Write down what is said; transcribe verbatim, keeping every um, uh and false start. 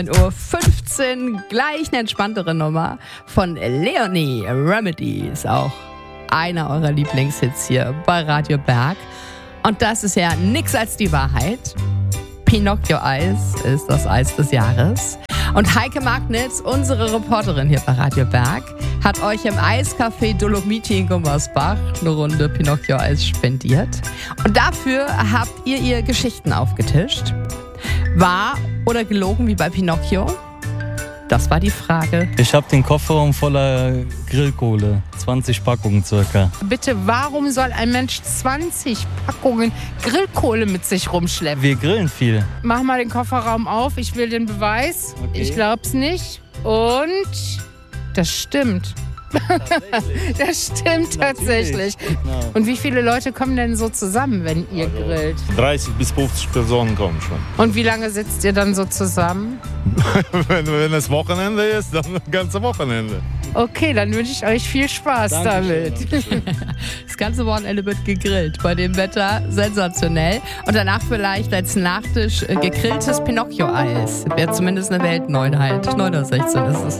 neun Uhr fünfzehn, gleich eine entspanntere Nummer von Leonie Remedies, auch einer eurer Lieblingshits hier bei Radio Berg. Und das ist ja nix als die Wahrheit. Pinocchio-Eis ist das Eis des Jahres. Und Heike Magnitz, unsere Reporterin hier bei Radio Berg, hat euch im Eiscafé Dolomiti in Gummersbach eine Runde Pinocchio-Eis spendiert. Und dafür habt ihr ihr Geschichten aufgetischt. Wahr oder gelogen wie bei Pinocchio? Das war die Frage. Ich habe den Kofferraum voller Grillkohle, zwanzig Packungen circa. Bitte, warum soll ein Mensch zwanzig Packungen Grillkohle mit sich rumschleppen? Wir grillen viel. Mach mal den Kofferraum auf, ich will den Beweis. Okay. Ich glaub's nicht. Und das stimmt. Das stimmt tatsächlich. Genau. Und wie viele Leute kommen denn so zusammen, wenn ihr grillt? dreißig bis fünfzig Personen kommen schon. Und wie lange sitzt ihr dann so zusammen? wenn, wenn es Wochenende ist, dann das ganze Wochenende. Okay, dann wünsche ich euch viel Spaß Dankeschön, damit. Das ganze Wochenende wird gegrillt. Bei dem Wetter sensationell. Und danach vielleicht als Nachtisch äh, gegrilltes Pinocchio-Eis. Wäre zumindest eine Weltneuheit. neun Uhr sechzehn ist es.